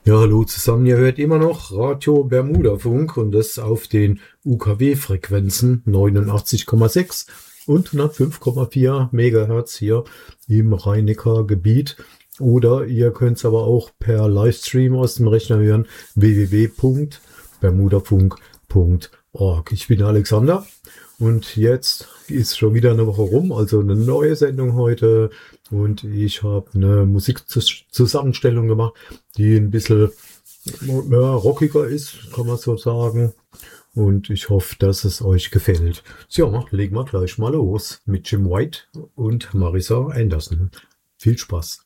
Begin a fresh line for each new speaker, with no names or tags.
Ja, hallo zusammen. Ihr hört immer noch Radio Bermuda Funk und das auf den UKW-Frequenzen 89,6 und 105,4 Megahertz hier im Rhein-Neckar-Gebiet. Oder ihr könnt es aber auch per Livestream aus dem Rechner hören, www.bermudafunk.org. Ich bin Alexander und jetzt ist schon wieder eine Woche rum, also eine neue Sendung heute. Und ich habe eine Musikzusammenstellung gemacht, die ein bisschen ja, rockiger ist, kann man so sagen. Und ich hoffe, dass es euch gefällt. So, ja, legen wir gleich mal los mit Jim White und Marisa Anderson. Viel Spaß.